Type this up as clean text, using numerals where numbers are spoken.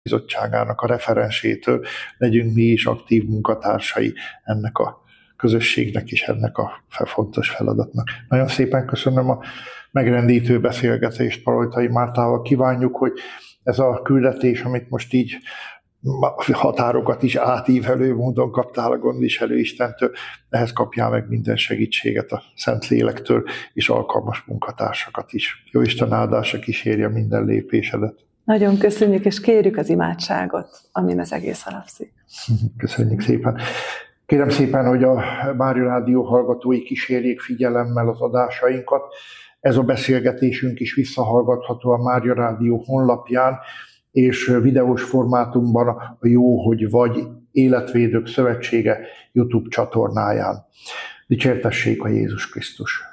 bizottságának a referensétől legyünk mi is aktív munkatársai ennek a közösségnek és ennek a fontos feladatnak. Nagyon szépen köszönöm a megrendítő beszélgetést Palotay Mártával. Kívánjuk, hogy ez a küldetés, amit most így határokat is átívelő módon kaptál a gondviselő Istentől, ehhez kapjál meg minden segítséget a Szentlélektől, és alkalmas munkatársakat is. Jó Isten áldása kísérje minden lépésedet. Nagyon köszönjük, és kérjük az imádságot, amin az egész alapszik. Köszönjük szépen. Kérem szépen, hogy a Mária Rádió hallgatói kísérjék figyelemmel az adásainkat. Ez a beszélgetésünk is visszahallgatható a Mária Rádió honlapján, és videós formátumban a Jó, hogy vagy Életvédők Szövetsége YouTube csatornáján. Dicsértessék a Jézus Krisztus!